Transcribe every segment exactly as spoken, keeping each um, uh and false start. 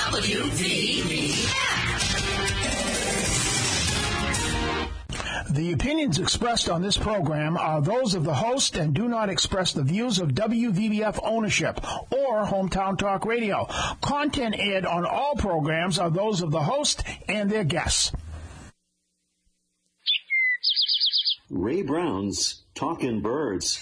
W V B F. The opinions expressed on this program are those of the host and do not express the views of W V B F ownership or Hometown Talk Radio. Content aired on all programs are those of the host and their guests. Ray Brown's Talkin' Birds.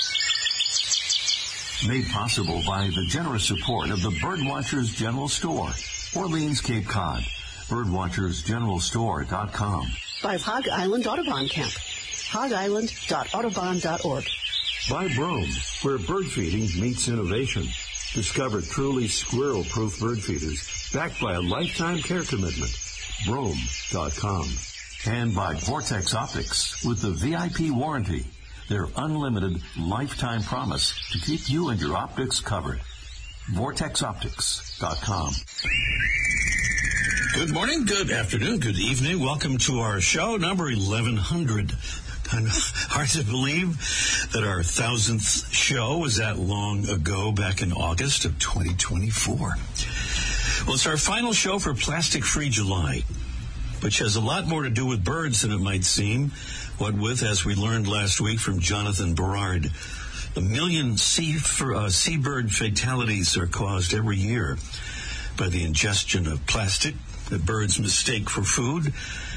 Made possible by the generous support of the Birdwatchers General Store, Orleans, Cape Cod. birdwatchers general store dot com. By Hog Island Audubon Camp, hog island dot audubon dot org. By Brome, where bird feeding meets innovation. Discover truly squirrel-proof bird feeders backed by a lifetime care commitment. brome dot com. And by Vortex Optics with the V I P warranty, their unlimited lifetime promise to keep you and your optics covered. vortex optics dot com. Good morning, good afternoon, good evening. Welcome to our show, number eleven hundred. Kind of hard to believe that our thousandth show was that long ago, back in August of twenty twenty-four. Well, it's our final show for Plastic Free July, which has a lot more to do with birds than it might seem. What with, as we learned last week from Jonathan Berard, a million sea, uh, seabird fatalities are caused every year by the ingestion of plastic that birds mistake for food,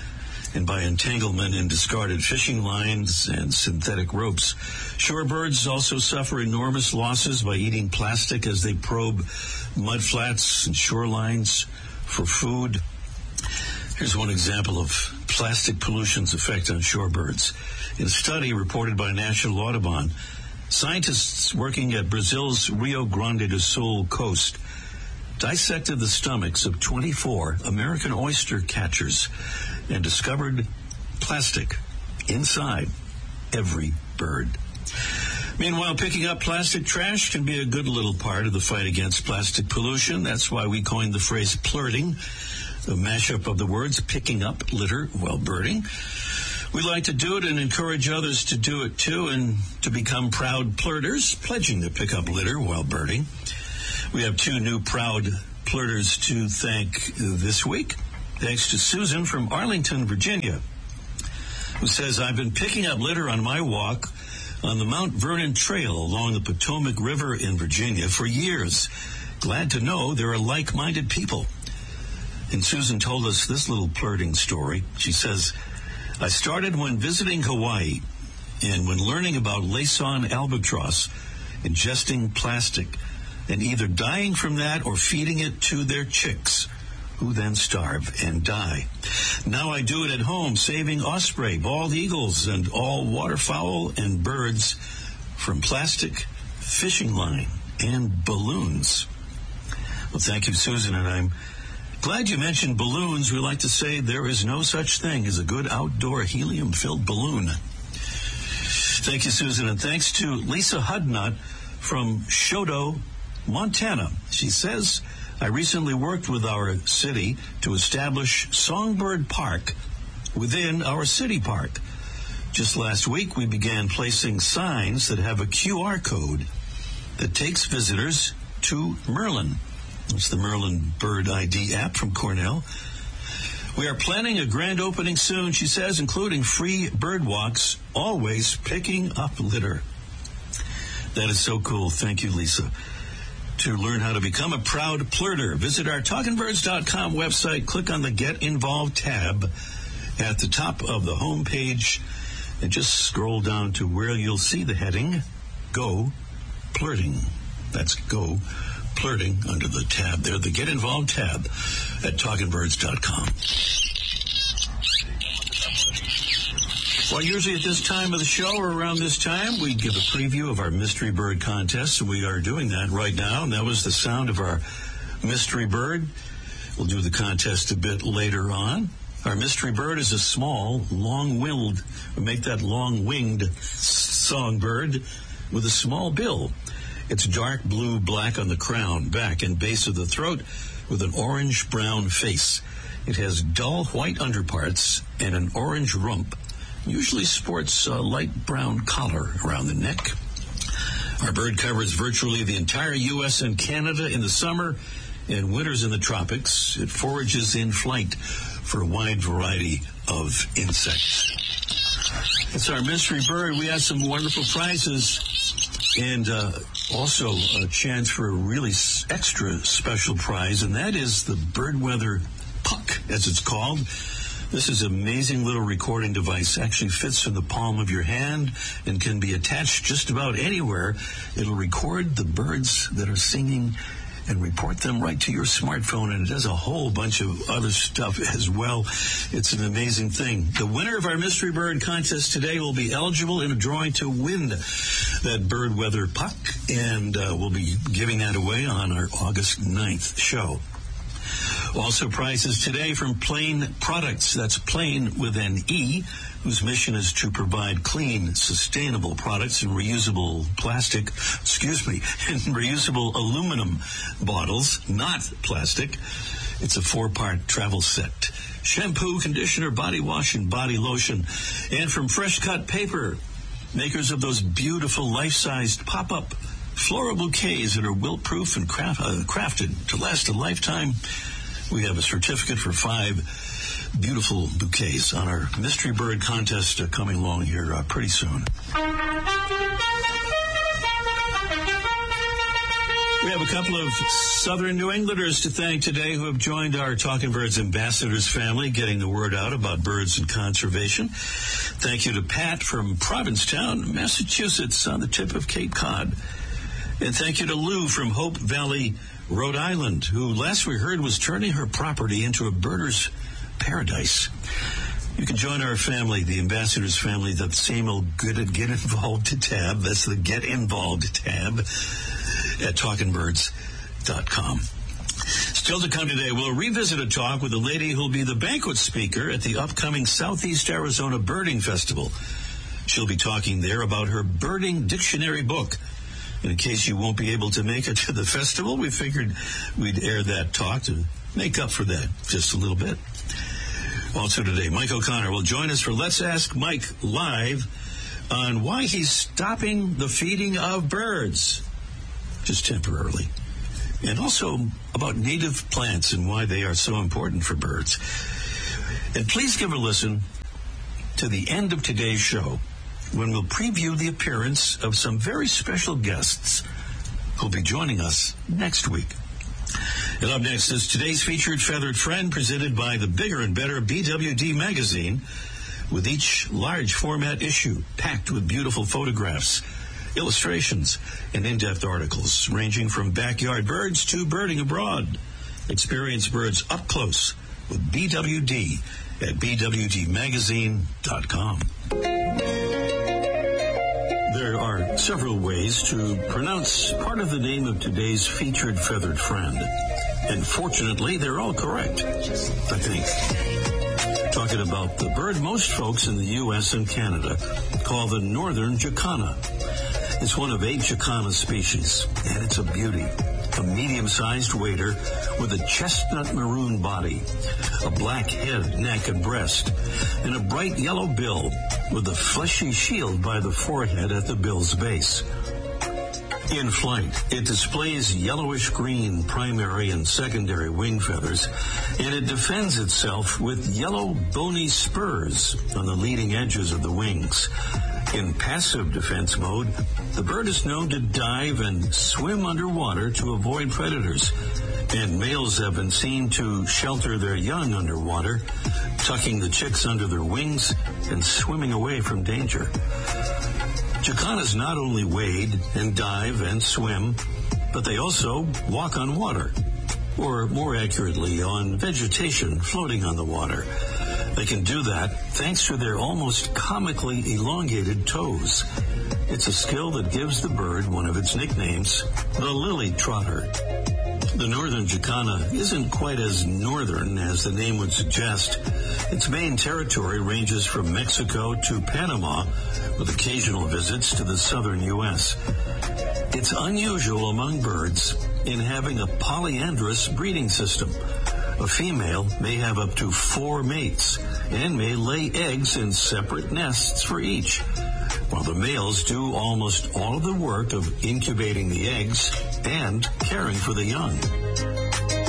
and by entanglement in discarded fishing lines and synthetic ropes. Shorebirds also suffer enormous losses by eating plastic as they probe mudflats and shorelines for food. Here's one example of plastic pollution's effect on shorebirds. In a study reported by National Audubon, scientists working at Brazil's Rio Grande do Sul coast dissected the stomachs of twenty-four American oyster catchers and discovered plastic inside every bird. Meanwhile, picking up plastic trash can be a good little part of the fight against plastic pollution. That's why we coined the phrase plurting, the mashup of the words picking up litter while birding. We like to do it and encourage others to do it too, and to become proud plurters, pledging to pick up litter while birding. We have two new proud plurters to thank this week. Thanks to Susan from Arlington, Virginia, who says, I've been picking up litter on my walk on the Mount Vernon Trail along the Potomac River in Virginia for years. Glad to know there are like-minded people. And Susan told us this little plurting story. She says, I started when visiting Hawaii and when learning about Laysan albatross ingesting plastic and either dying from that or feeding it to their chicks, who then starve and die. Now I do it at home, saving osprey, bald eagles, and all waterfowl and birds from plastic, fishing line, and balloons. Well, thank you, Susan, and I'm glad you mentioned balloons. We like to say there is no such thing as a good outdoor helium-filled balloon. Thank you, Susan, and thanks to Lisa Hudnut from Shodo, Montana. She says, I recently worked with our city to establish Songbird Park within our city park. Just last week, we began placing signs that have a Q R code that takes visitors to Merlin. It's the Merlin Bird I D app from Cornell. We are planning a grand opening soon, she says, including free bird walks, always picking up litter. That is so cool. Thank you, Lisa. To learn how to become a proud plurter, visit our talkin birds dot com website, click on the Get Involved tab at the top of the home page, and just scroll down to where you'll see the heading, Go Plurting. That's Go Plurting under the tab there, the Get Involved tab at talkin birds dot com. Well, usually at this time of the show or around this time, we give a preview of our Mystery Bird contest. We are doing that right now, and that was the sound of our Mystery Bird. We'll do the contest a bit later on. Our Mystery Bird is a small, long-winged, make that long-winged songbird with a small bill. It's dark blue, black on the crown, back, and base of the throat with an orange-brown face. It has dull white underparts and an orange rump. Usually sports a light brown collar around the neck. Our bird covers virtually the entire U S and Canada in the summer and winters in the tropics. It forages in flight for a wide variety of insects. It's our mystery bird. We have some wonderful prizes and uh, also a chance for a really extra special prize, and that is the Bird Weather Puck, as it's called. This is an amazing little recording device. Actually fits in the palm of your hand and can be attached just about anywhere. It'll record the birds that are singing and report them right to your smartphone, and it does a whole bunch of other stuff as well. It's an amazing thing. The winner of our Mystery Bird contest today will be eligible in a drawing to win that Bird Weather Puck, and uh, we'll be giving that away on our August ninth show. Also prizes today from Plain Products. That's Plain with an E, whose mission is to provide clean, sustainable products in reusable plastic, excuse me, in reusable aluminum bottles, not plastic. It's a four-part travel set. Shampoo, conditioner, body wash, and body lotion. And from Fresh Cut Paper, makers of those beautiful life-sized pop-up floral bouquets that are wilt-proof and craft, uh, crafted to last a lifetime. We have a certificate for five beautiful bouquets on our Mystery Bird contest uh, coming along here uh, pretty soon. We have a couple of Southern New Englanders to thank today who have joined our Talking Birds Ambassadors family, getting the word out about birds and conservation. Thank you to Pat from Provincetown, Massachusetts, on the tip of Cape Cod. And thank you to Lou from Hope Valley, Rhode Island, who last we heard was turning her property into a birder's paradise. You can join our family, the Ambassadors family, the same old good at Get Involved tab. That's the Get Involved tab at talking birds dot com. Still to come today, we'll revisit a talk with a lady who'll be the banquet speaker at the upcoming Southeast Arizona Birding Festival. She'll be talking there about her birding dictionary book. And in case you won't be able to make it to the festival, we figured we'd air that talk to make up for that just a little bit. Also today, Mike O'Connor will join us for Let's Ask Mike Live on why he's stopping the feeding of birds, just temporarily. And also about native plants and why they are so important for birds. And please give a listen to the end of today's show, when we'll preview the appearance of some very special guests who'll be joining us next week. And up next is today's featured feathered friend, presented by the Bigger and Better B W D magazine, with each large format issue packed with beautiful photographs, illustrations, and in-depth articles ranging from backyard birds to birding abroad. Experience birds up close with B W D at b w d magazine dot com. There are several ways to pronounce part of the name of today's featured feathered friend. And fortunately, they're all correct, I think. Talking about the bird most folks in the U S and Canada call the northern jacana. It's one of eight jacana species, and it's a beauty. A medium-sized wader with a chestnut maroon body, a black head, neck, and breast, and a bright yellow bill with a fleshy shield by the forehead at the bill's base. In flight, it displays yellowish-green primary and secondary wing feathers, and it defends itself with yellow bony spurs on the leading edges of the wings. In passive defense mode, the bird is known to dive and swim underwater to avoid predators, and males have been seen to shelter their young underwater, tucking the chicks under their wings and swimming away from danger. Jacanas not only wade and dive and swim, but they also walk on water, or more accurately, on vegetation floating on the water. They can do that thanks to their almost comically elongated toes. It's a skill that gives the bird one of its nicknames, the lily trotter. The northern jacana isn't quite as northern as the name would suggest. Its main territory ranges from Mexico to Panama, with occasional visits to the southern U S. It's unusual among birds in having a polyandrous breeding system. A female may have up to four mates and may lay eggs in separate nests for each, while the males do almost all of the work of incubating the eggs and caring for the young.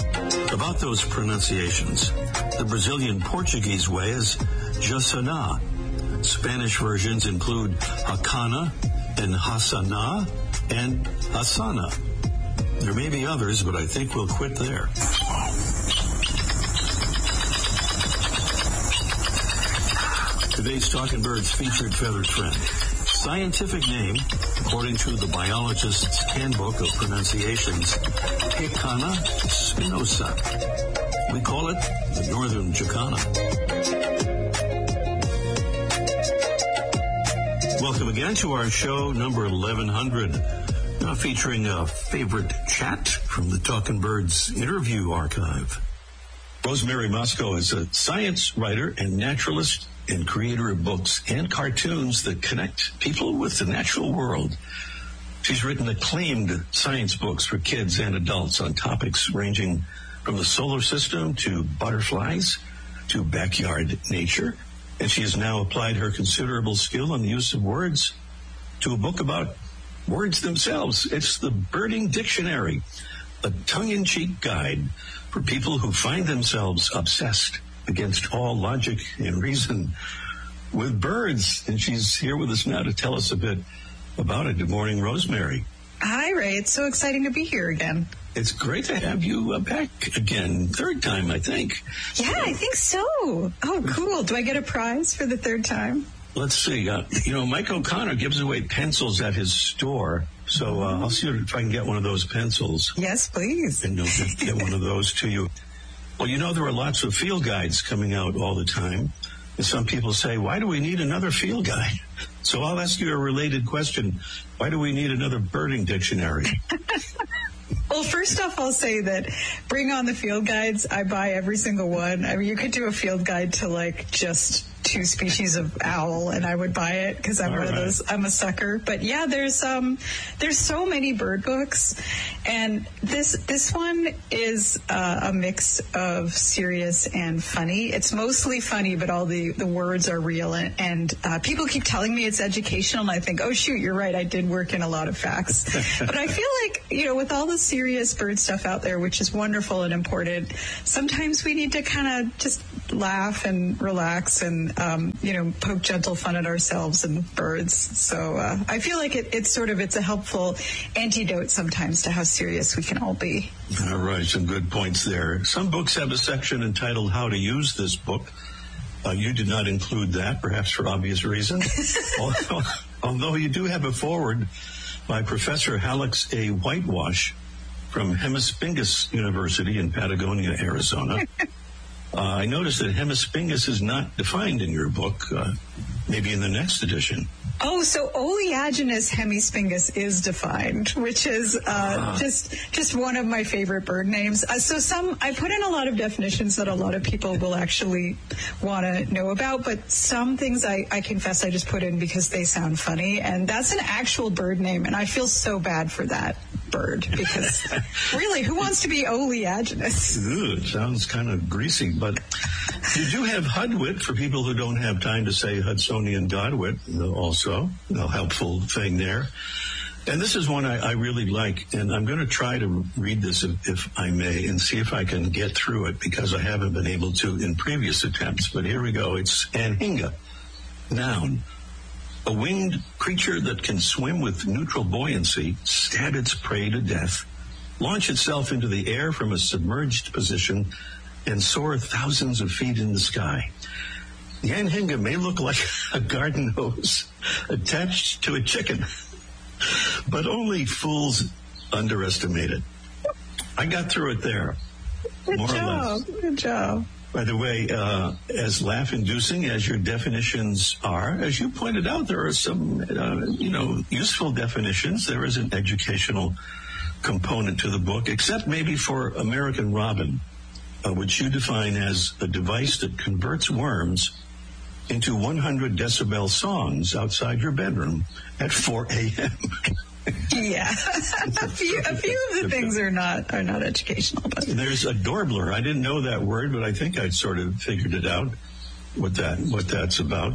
about those pronunciations? The Brazilian Portuguese way is Jasana. Spanish versions include Hakana and Hasana and Hasana. There may be others, but I think we'll quit there. Today's Talking Birds featured feathered friend. Scientific name, according to the Biologist's Handbook of Pronunciations, Pecana spinosa. We call it the Northern Jacana. Welcome again to our show number eleven hundred, now featuring a favorite chat from the Talking Birds interview archive. Rosemary Mosco is a science writer and naturalist and creator of books and cartoons that connect people with the natural world. She's written acclaimed science books for kids and adults on topics ranging from the solar system to butterflies to backyard nature. And she has now applied her considerable skill in the use of words to a book about words themselves. It's the Birding Dictionary, a tongue-in-cheek guide for people who find themselves obsessed against all logic and reason with birds. And she's here with us now to tell us a bit about it. Good morning, Rosemary. Hi, Ray. It's so exciting to be here again. It's great to have you uh, back again. Third time, I think. Yeah, I think so. Oh, cool. Do I get a prize for the third time? Let's see. Uh, you know, Mike O'Connor gives away pencils at his store. So uh, I'll see if I can get one of those pencils. Yes, please. And you'll get one of those to you. Well, you know, there are lots of field guides coming out all the time. And some people say, why do we need another field guide? So I'll ask you a related question. Why do we need another birding dictionary? Well, first off, I'll say that bring on the field guides. I buy every single one. I mean, you could do a field guide to like just two species of owl, and I would buy it because I'm All one right. of those. I'm a sucker. But yeah, there's um, there's so many bird books, and this this one is uh, a mix of serious and funny. It's mostly funny, but all the, the words are real, and, and uh, people keep telling me it's educational, and I think, oh shoot, you're right. I did work in a lot of facts, but I feel like, you know, with all the serious bird stuff out there, which is wonderful and important, sometimes we need to kind of just laugh and relax and Um, you know, poke gentle fun at ourselves and birds. So uh, I feel like it, it's sort of, it's a helpful antidote sometimes to how serious we can all be. All right, some good points there. Some books have a section entitled How to Use This Book. Uh, you did not include that, perhaps for obvious reasons. although, although you do have a foreword by Professor Alex A. Whitewash from Hemispingus University in Patagonia, Arizona. Uh, I noticed that Hemispingus is not defined in your book, uh, maybe in the next edition. Oh, so Oleaginous hemispingus is defined, which is uh, ah. just just one of my favorite bird names. Uh, so some I put in a lot of definitions that a lot of people will actually want to know about, but some things I, I confess I just put in because they sound funny, and that's an actual bird name, and I feel so bad for that bird because really, who wants to be oleaginous? Ugh, sounds kind of greasy, but you do have Hudwit for people who don't have time to say Hudsonian Godwit also. A helpful thing there. And this is one I, I really like, and I'm going to try to read this if, if I may and see if I can get through it because I haven't been able to in previous attempts. But here we go. It's Anhinga. Noun. A winged creature that can swim with neutral buoyancy, stab its prey to death, launch itself into the air from a submerged position, and soar thousands of feet in the sky. The anhinga may look like a garden hose attached to a chicken, but only fools underestimate it. I got through it there, Good more job. or less. Good job. By the way, uh, as laugh-inducing as your definitions are, as you pointed out, there are some, uh, you know, useful definitions. There is an educational component to the book, except maybe for American Robin, uh, which you define as a device that converts worms into one hundred decibel songs outside your bedroom at four a.m. Yeah, a few a few of the things are not are not educational. But there's a doorbler. I didn't know that word, but I think I sort of figured it out what that what that's about.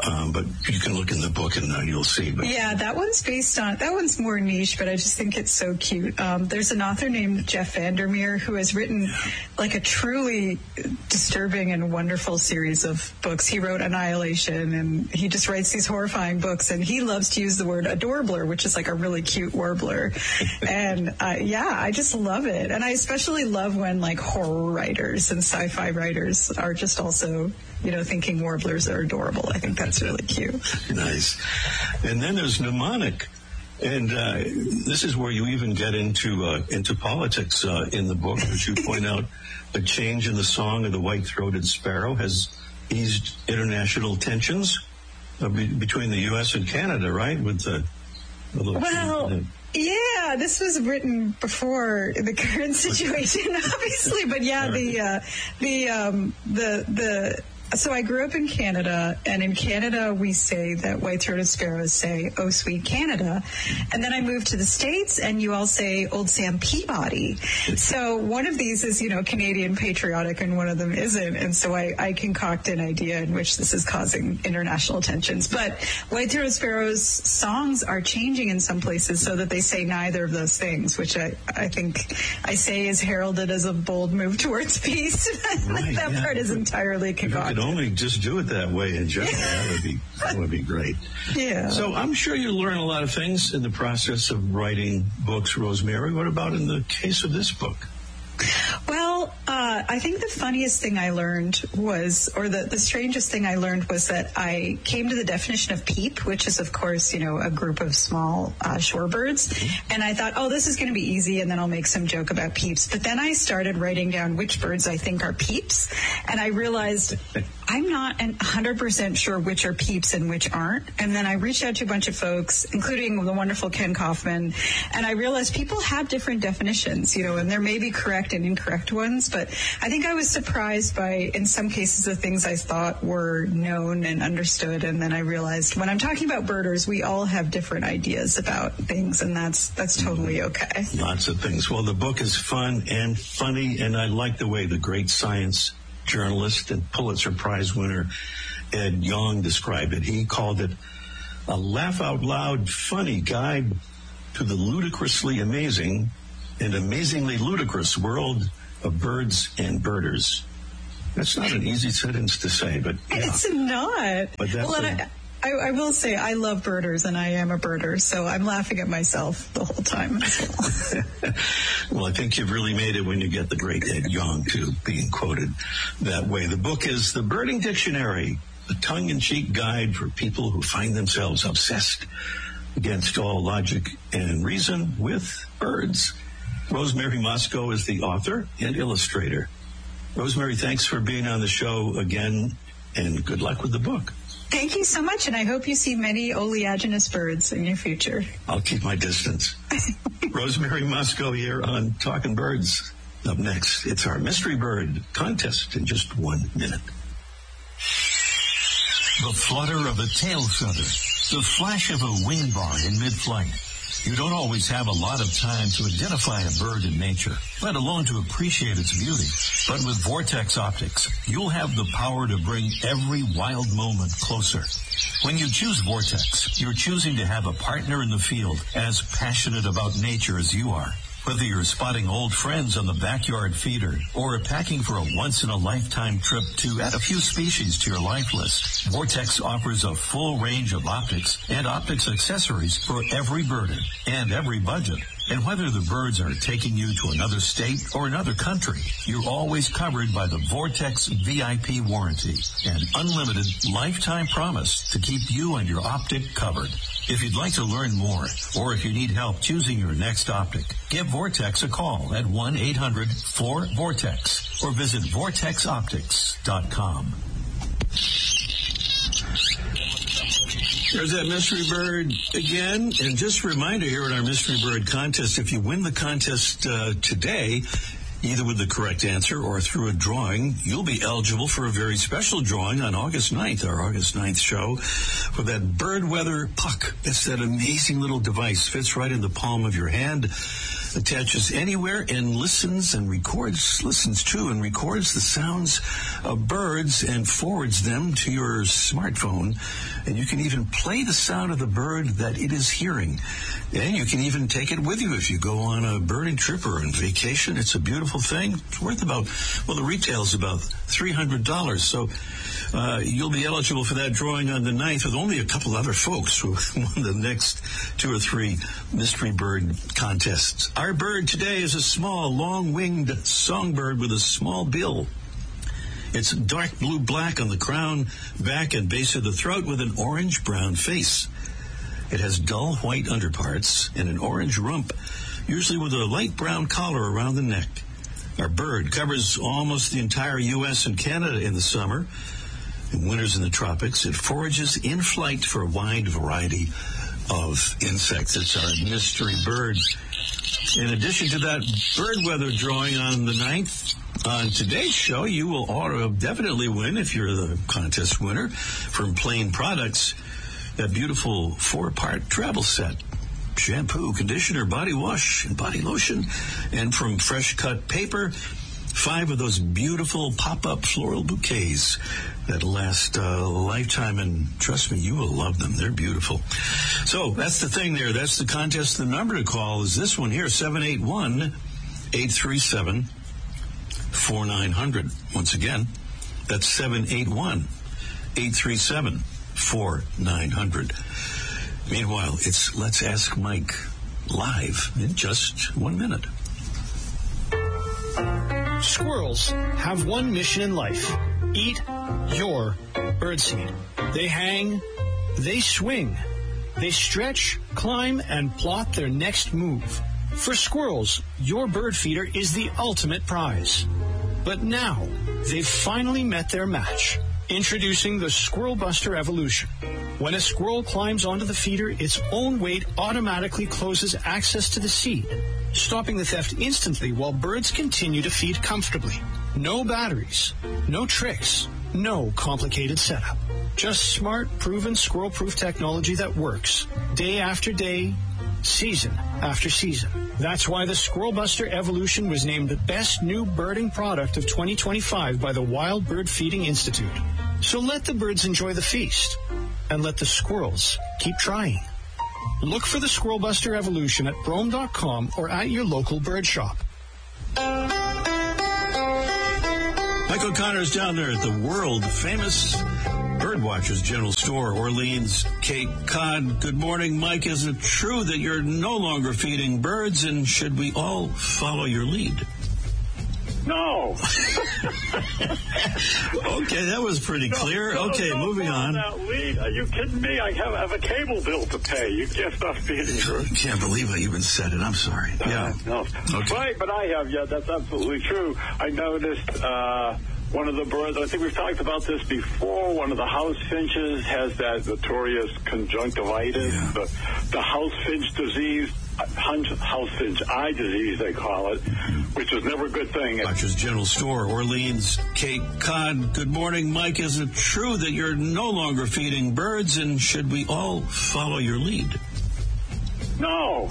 Um, but you can look in the book and uh, you'll see. But yeah, that one's based on, that one's more niche, but I just think it's so cute. Um, there's an author named Jeff Vandermeer who has written yeah. like a truly disturbing and wonderful series of books. He wrote Annihilation, and he just writes these horrifying books, and he loves to use the word adorbler, which is like a really cute warbler. and uh, yeah, I just love it. And I especially love when like horror writers and sci-fi writers are just also, you know, thinking warblers are adorable. I think that's really cute. Nice. And then there's mnemonic. And uh, this is where you even get into uh, into politics uh, in the book, as you point out. A change in the song of the white-throated sparrow has eased international tensions uh, be- between the U S and Canada, right? With the, the well, the, yeah, this was written before the current situation, obviously. But yeah, right. the uh, the um, the the. So I grew up in Canada, and in Canada we say that white-throated sparrows say, "Oh, sweet Canada." And then I moved to the States, and you all say, "Old Sam Peabody." So one of these is, you know, Canadian patriotic, and one of them isn't. And so I, I concoct an idea in which this is causing international tensions. But white-throated sparrows' songs are changing in some places so that they say neither of those things, which I, I think I say is heralded as a bold move towards peace. Right, that yeah. part is entirely concocted. Only just do it that way in general. That would be that would be great. Yeah. So I'm sure you learn a lot of things in the process of writing books, Rosemary. What about in the case of this book? Well, uh, I think the funniest thing I learned was, or the, the strangest thing I learned was that I came to the definition of peep, which is, of course, you know, a group of small uh, shorebirds. Mm-hmm. And I thought, oh, this is going to be easy, and then I'll make some joke about peeps. But then I started writing down which birds I think are peeps, and I realized I'm not one hundred percent sure which are peeps and which aren't. And then I reached out to a bunch of folks, including the wonderful Ken Kaufman, and I realized people have different definitions, you know, and there may be correct and incorrect ones, but I think I was surprised by, in some cases, the things I thought were known and understood, and then I realized when I'm talking about birders, we all have different ideas about things, and that's that's totally okay. Lots of things. Well, the book is fun and funny, and I like the way the great science journalist and Pulitzer Prize winner Ed Yong described it. He called it a laugh-out-loud funny guide to the ludicrously amazing and amazingly ludicrous world of birds and birders. That's not an easy sentence to say, but yeah. It's not. But that's well, a, I, I will say I love birders, and I am a birder, so I'm laughing at myself the whole time as well. Well, I think you've really made it when you get the great Ed Yong, too, being quoted that way. The book is The Birding Dictionary, a tongue-in-cheek guide for people who find themselves obsessed against all logic and reason with birds. Rosemary Mosco is the author and illustrator. Rosemary, thanks for being on the show again, and good luck with the book. Thank you so much, and I hope you see many oleaginous birds in your future. I'll keep my distance. Rosemary Mosco here on Talking Birds. Up next, it's our Mystery Bird contest in just one minute. The flutter of a tail feather, the flash of a wing bar in mid-flight. You don't always have a lot of time to identify a bird in nature, let alone to appreciate its beauty. But with Vortex Optics, you'll have the power to bring every wild moment closer. When you choose Vortex, you're choosing to have a partner in the field as passionate about nature as you are. Whether you're spotting old friends on the backyard feeder or packing for a once-in-a-lifetime trip to add a few species to your life list, Vortex offers a full range of optics and optics accessories for every birder and every budget. And whether the birds are taking you to another state or another country, you're always covered by the Vortex V I P warranty, an unlimited lifetime promise to keep you and your optic covered. If you'd like to learn more, or if you need help choosing your next optic, give Vortex a call at one eight hundred four vortex or visit vortex optics dot com. There's that Mystery Bird again. And just a reminder here at our Mystery Bird contest, if you win the contest uh, today, either with the correct answer or through a drawing, you'll be eligible for a very special drawing on August ninth, our August ninth show, for that Bird Weather Puck. It's that amazing little device, fits right in the palm of your hand. attaches anywhere and listens and records, listens to and records the sounds of birds and forwards them to your smartphone. And you can even play the sound of the bird that it is hearing. And you can even take it with you if you go on a birding trip or on vacation. It's a beautiful thing. It's worth about, well, the retail is about three hundred dollars. So uh, you'll be eligible for that drawing on the ninth with only a couple other folks who won the next two or three mystery bird contests. Our bird today is a small, long-winged songbird with a small bill. It's dark blue-black on the crown, back, and base of the throat with an orange-brown face. It has dull white underparts and an orange rump, usually with a light brown collar around the neck. Our bird covers almost the entire U S and Canada in the summer. In winters in the tropics, it forages in flight for a wide variety of insects. It's our mystery bird. In addition to that bird weather drawing on the ninth, on today's show, you will auto definitely win, if you're the contest winner, from Plain Products, that beautiful four-part travel set. Shampoo, conditioner, body wash, and body lotion. And from Fresh Cut Paper, five of those beautiful pop-up floral bouquets that last a uh, lifetime, and trust me, you will love them. They're beautiful. So that's the thing there. That's the contest. The number to call is this one here, seven eight one, eight three seven, four nine zero zero. Once again, that's seven eight one, eight three seven, four nine zero zero. Meanwhile, it's Let's Ask Mike live in just one minute. Squirrels have one mission in life. Eat your birdseed. They hang, they swing, they stretch, climb, and plot their next move. For squirrels, your bird feeder is the ultimate prize. But now, they've finally met their match. Introducing the Squirrel Buster Evolution. When a squirrel climbs onto the feeder, its own weight automatically closes access to the seed, stopping the theft instantly while birds continue to feed comfortably. No batteries, no tricks, no complicated setup. Just smart, proven squirrel-proof technology that works day after day, season after season. That's why the Squirrel Buster Evolution was named the best new birding product of twenty twenty-five by the Wild Bird Feeding Institute. So let the birds enjoy the feast, and let the squirrels keep trying. Look for the Squirrel Buster Evolution at Brome dot com or at your local bird shop. Mike O'Connor's down there at the world-famous Birdwatchers General Store, Orleans, Cape Cod. Good morning, Mike. Is it true that you're no longer feeding birds, and should we all follow your lead? No. Okay, that was pretty no, clear. No, okay, no, moving no, on. That lead. Are you kidding me? I have, have a cable bill to pay. You can't stop feeding her. I can't believe I even said it. I'm sorry. Uh, yeah. No. Okay. Right, but I have. Yeah, that's absolutely true. I noticed uh, one of the birds, I think we've talked about this before, one of the house finches has that notorious conjunctivitis, yeah. the, the house finch disease. House finch eye disease, they call it, which is never a good thing. Birdwatchers General Store, Orleans, Cape Cod. Good morning, Mike. Is it true that you're no longer feeding birds, and should we all follow your lead? No.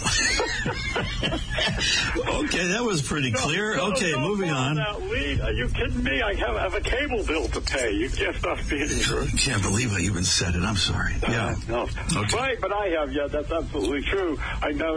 Okay, that was pretty clear. No, no, okay, no, moving no, on. That lead. Are you kidding me? I have, have a cable bill to pay. You can't stop feeding her. I can't believe I even said it. I'm sorry. Uh, yeah. No. Okay. Right, but I have. Yeah, that's absolutely true. I know.